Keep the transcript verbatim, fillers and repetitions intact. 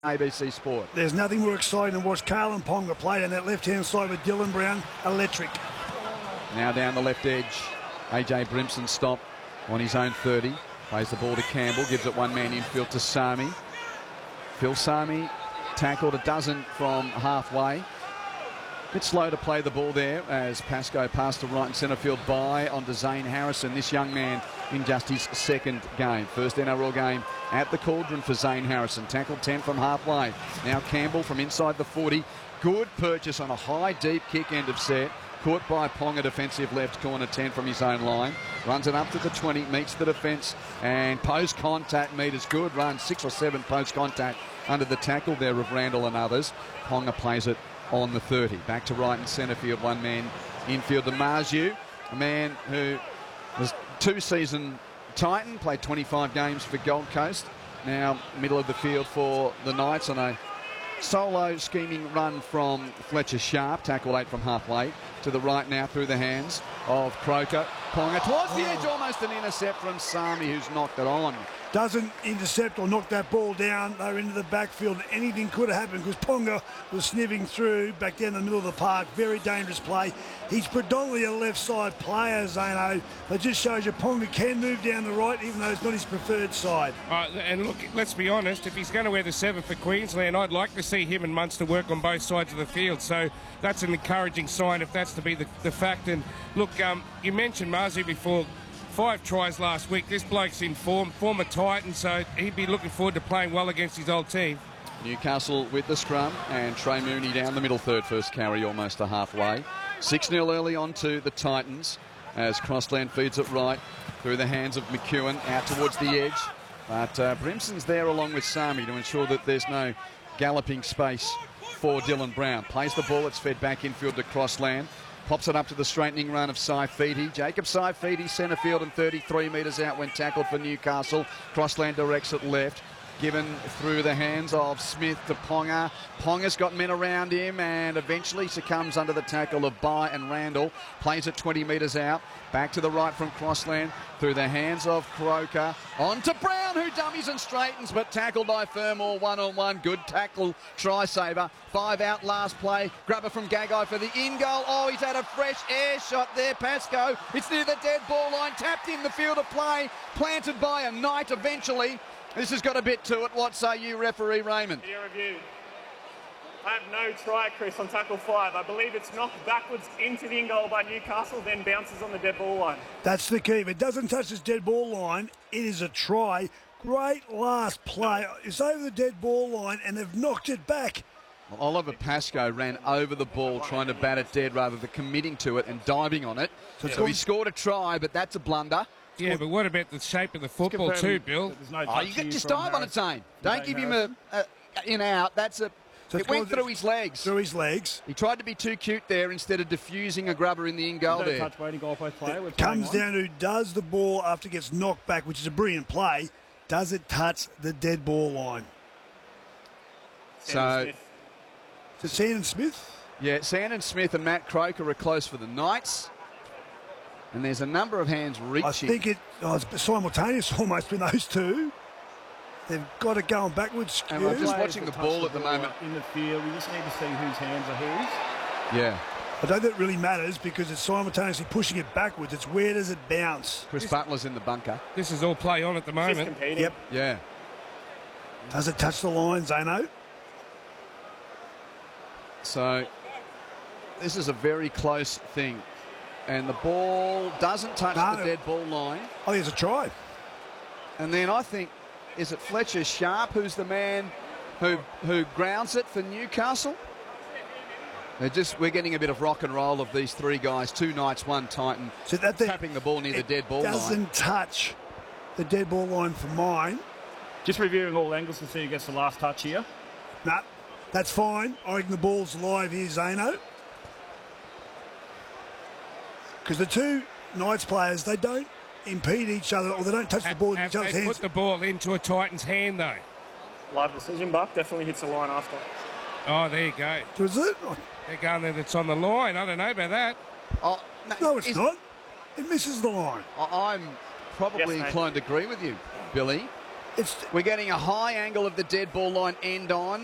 A B C Sport. There's nothing more exciting than watch Kalyn Ponga play on that left-hand side with Dylan Brown. Electric. Now down the left edge, A J Brimson stop on his own thirty. Plays the ball to Campbell, gives it one man infield to Sami. Phil Sami tackled a dozen from halfway. Bit slow to play the ball there as Pascoe passed to right and centre field by onto Zane Harrison. This young man in just his second game. First N R L game at the Cauldron for Zane Harrison. Tackled ten from halfway. Now Campbell from inside the forty. Good purchase on a high, deep kick end of set. Caught by Ponga, defensive left corner ten from his own line. Runs it up to the twenty, meets the defence and post contact meters. Good run, six or seven post contact under the tackle there of Randall and others. Ponga plays it on the thirty. Back to right and centre field, one man infield to Marju, a man who was two-season Titan, played twenty-five games for Gold Coast. Now middle of the field for the Knights on a solo scheming run from Fletcher Sharp, tackle eight from halfway. To the right now through the hands of Croker. Ponga towards the edge, almost an intercept from Sami, who's knocked it on. Doesn't intercept or knock that ball down. They're into the backfield. Anything could have happened because Ponga was sniffing through back down the middle of the park. Very dangerous play. He's predominantly a left side player, Zano. That just shows you Ponga can move down the right even though it's not his preferred side. Uh, and look, let's be honest, if he's going to wear the seven for Queensland, I'd like to see him and Munster work on both sides of the field. So that's an encouraging sign if that's to be the, the fact. And look, um, you mentioned Marzu before. Five tries last week. This bloke's in form, former Titan, so he'd be looking forward to playing well against his old team. Newcastle with the scrum and Trey Mooney down the middle third, first carry almost to halfway. six nil early on to the Titans as Crossland feeds it right through the hands of McEwen out towards the edge. But uh, Brimson's there along with Sami to ensure that there's no galloping space for Dylan Brown. Plays the ball, it's fed back infield to Crossland. Pops it up to the straightening run of Saifiti. Jacob Saifiti, centre field and thirty-three metres out when tackled for Newcastle. Crossland directs it left. Given through the hands of Smith to Ponga. Ponga's got men around him and eventually succumbs under the tackle of Bai and Randall. Plays it twenty metres out. Back to the right from Crossland. Through the hands of Croker. On to Brown, who dummies and straightens, but tackled by Fermor one-on-one. Good tackle, try-saver. Five out last play. Grubber from Gagai for the in-goal. Oh, he's had a fresh air shot there, Pascoe. It's near the dead ball line. Tapped in the field of play. Planted by a Knight eventually. This has got a bit to it. What say you, referee Raymond? Video review. I have no try, Chris, on tackle five. I believe it's knocked backwards into the in-goal by Newcastle, then bounces on the dead ball line. That's the key. If it doesn't touch this dead ball line, it is a try. Great last play. It's over the dead ball line, and they've knocked it back. Well, Oliver Pascoe ran over the ball trying to bat it dead rather than committing to it and diving on it. So, so he scored a try, but that's a blunder. Yeah, but what about the shape of the football too, Bill? No oh, you can just dive on its own. Don't give him a, a in-out. That's a... So it went through his legs. Through his legs. He tried to be too cute there instead of diffusing a grubber in the in-goal there. Touch waiting goalpost play. It comes down to does the ball, after it gets knocked back, which is a brilliant play, does it touch the dead ball line? So... Smith. So Sandon Smith? Yeah, Sandon Smith and Matt Croker are close for the Knights. And there's a number of hands reaching. I think it oh, it's simultaneous almost with those two. They've got it going backwards. And we're just watching the ball at the moment. In the field, we just need to see whose hands are whose. Yeah. I don't think it really matters because it's simultaneously pushing it backwards. It's where does it bounce? Chris this, Butler's in the bunker. This is all play on at the moment. Yep. Yeah. Does it touch the line, Zano? So this is a very close thing. And the ball doesn't touch no. the dead ball line. Oh, there's a try. And then I think, is it Fletcher Sharp who's the man who who grounds it for Newcastle? They're just we're getting a bit of rock and roll of these three guys, two Knights, one Titan, so that the, tapping the ball near the dead ball line. It doesn't touch the dead ball line for mine. Just reviewing all angles to see who gets the last touch here. Nah, that's fine. I reckon the ball's live here, Zano. Because the two Knights players, they don't impede each other or they don't touch have, the ball in have each other's they hands. put the ball into a Titan's hand, though? Live decision, Buck. Definitely hits the line after. Oh, there you go. Was it? They're going there that's on the line. I don't know about that. Oh, no, no it's is, not. It misses the line. I'm probably yes, inclined to agree with you, Billy. It's We're getting a high angle of the dead ball line end on.